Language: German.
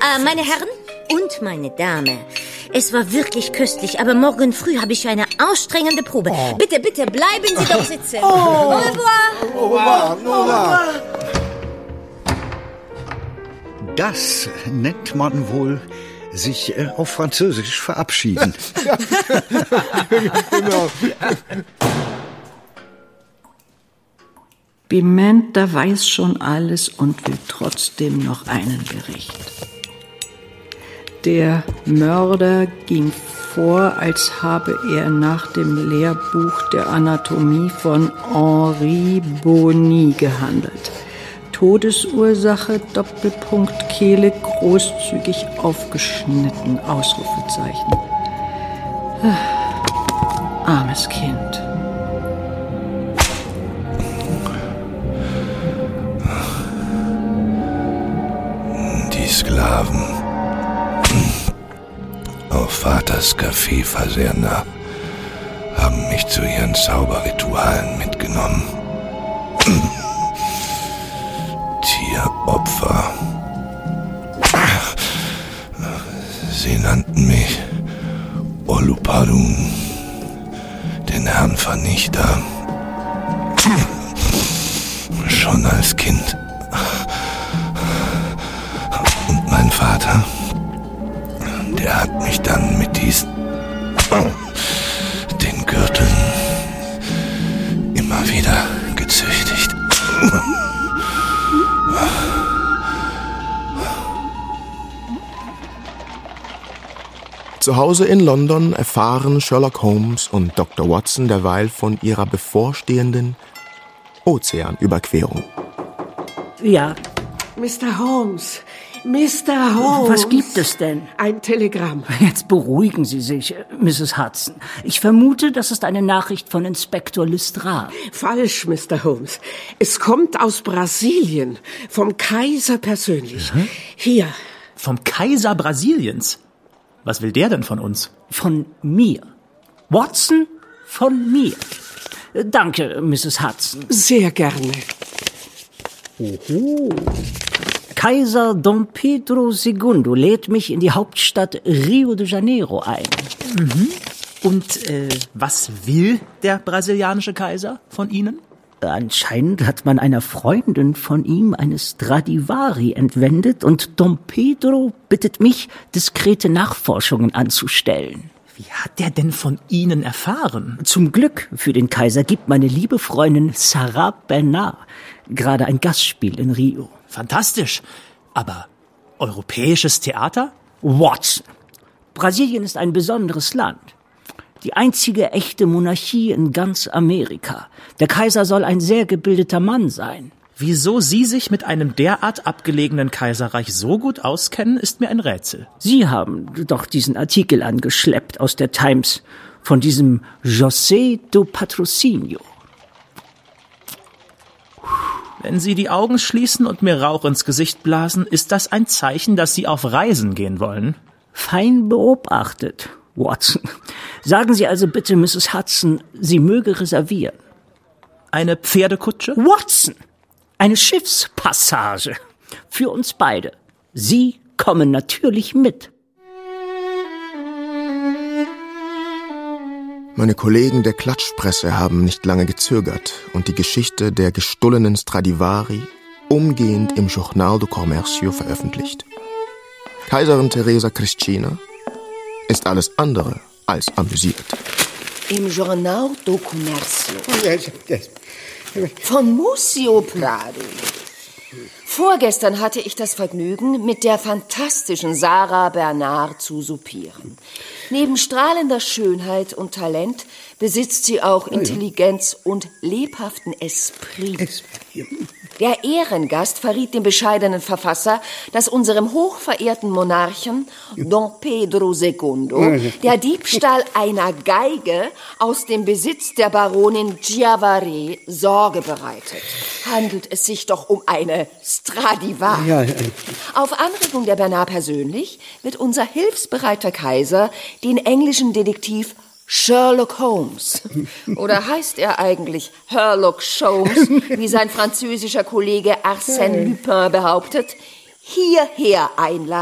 Meine Herren und meine Dame, es war wirklich köstlich, aber morgen früh habe ich eine anstrengende Probe. Oh. Bitte, bitte, bleiben Sie doch sitzen. Au revoir. Au revoir. Au revoir. Das nennt man wohl sich auf Französisch verabschieden. Ja. Genau. Pimenta weiß schon alles und will trotzdem noch einen Bericht. Der Mörder ging vor, als habe er nach dem Lehrbuch der Anatomie von Henri Beauny gehandelt. Todesursache, Doppelpunkt, Kehle, großzügig aufgeschnitten, Ausrufezeichen. Armes Kind. Die Sklaven auf Vaters Kaffeeversender haben mich zu ihren Zauberritualen mitgenommen. Tieropfer. Sie nannten mich Olupadun, den Herrn Vernichter. Schon als Kind. Und mein Vater, der hat mich dann mit diesen den Gürteln immer wieder gezüchtigt. Zu Hause in London erfahren Sherlock Holmes und Dr. Watson derweil von ihrer bevorstehenden Ozeanüberquerung. Ja. Mr. Holmes, Mr. Holmes. Was gibt es denn? Ein Telegramm. Jetzt beruhigen Sie sich, Mrs. Hudson. Ich vermute, das ist eine Nachricht von Inspektor Lestrade. Falsch, Mr. Holmes. Es kommt aus Brasilien, vom Kaiser persönlich. Mhm. Hier. Vom Kaiser Brasiliens? Was will der denn von uns? Von mir. Watson, von mir. Danke, Mrs. Hudson. Sehr gerne. Oho. Kaiser Dom Pedro II. Lädt mich in die Hauptstadt Rio de Janeiro ein. Mhm. Und was will der brasilianische Kaiser von Ihnen? Anscheinend hat man einer Freundin von ihm eine Stradivari entwendet und Dom Pedro bittet mich, diskrete Nachforschungen anzustellen. Wie hat der denn von Ihnen erfahren? Zum Glück für den Kaiser gibt meine liebe Freundin Sarah Bernard gerade ein Gastspiel in Rio. Fantastisch. Aber europäisches Theater? Watson. Brasilien ist ein besonderes Land. Die einzige echte Monarchie in ganz Amerika. Der Kaiser soll ein sehr gebildeter Mann sein. Wieso Sie sich mit einem derart abgelegenen Kaiserreich so gut auskennen, ist mir ein Rätsel. Sie haben doch diesen Artikel angeschleppt aus der Times von diesem José do Patrocínio. Wenn Sie die Augen schließen und mir Rauch ins Gesicht blasen, ist das ein Zeichen, dass Sie auf Reisen gehen wollen? Fein beobachtet, Watson. Sagen Sie also bitte, Mrs. Hudson, sie möge reservieren. Eine Pferdekutsche? Watson! Eine Schiffspassage. Für uns beide. Sie kommen natürlich mit. Meine Kollegen der Klatschpresse haben nicht lange gezögert und die Geschichte der gestohlenen Stradivari umgehend im Journal do Commercio veröffentlicht. Kaiserin Teresa Cristina ist alles andere als amüsiert. Im Journal do Commercio. Von Muzio Prado. Vorgestern hatte ich das Vergnügen, mit der fantastischen Sarah Bernard zu soupieren. Neben strahlender Schönheit und Talent besitzt sie auch Intelligenz und lebhaften Esprit. Der Ehrengast verriet dem bescheidenen Verfasser, dass unserem hochverehrten Monarchen Dom Pedro II. Der Diebstahl einer Geige aus dem Besitz der Baronin Chiavari Sorge bereitet. Handelt es sich doch um eine Stradivari. Auf Anregung der Bernard persönlich wird unser hilfsbereiter Kaiser den englischen Detektiv Sherlock Holmes. Oder heißt er eigentlich Herlock Sholmes, wie sein französischer Kollege Arsène Lupin behauptet, hierher einladen